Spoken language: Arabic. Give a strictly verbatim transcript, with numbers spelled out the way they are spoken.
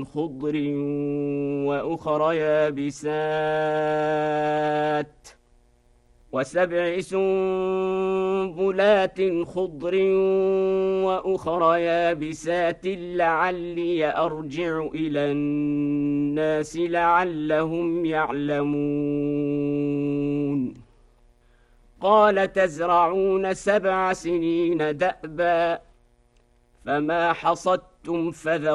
خضر وأخر يابسات وسبع سنبلات خضر وأخر يابسات لعلي أرجع إلى الناس لعلهم يعلمون قال تزرعون سبع سنين دأبا فما حصدتم فذروا